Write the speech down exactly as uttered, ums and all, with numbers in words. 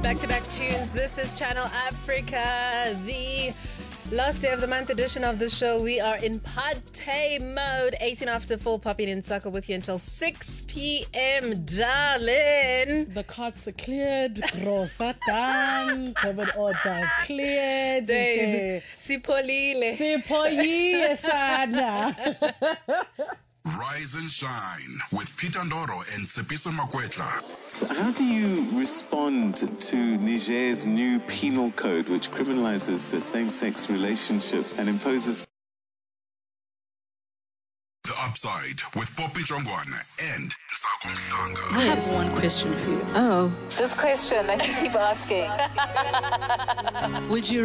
Back-to-back tunes. This is Channel Africa, the last day of the month edition of the show. We are in party mode. eighteen after four, popping in Saka with you until six p.m. Darling. The carts are cleared. Gross are done. COVID orders cleared. Dave, sipolile. Sipolile sana. Rise and shine with Peter Ndoro and Tsepiso Makwetla. So how do you respond to Niger's new penal code, which criminalizes uh, same-sex relationships and imposes The Upside with Poppy Jongwana and Sako Mhlanga. I have one question for you. Oh. This question that you keep asking. Would you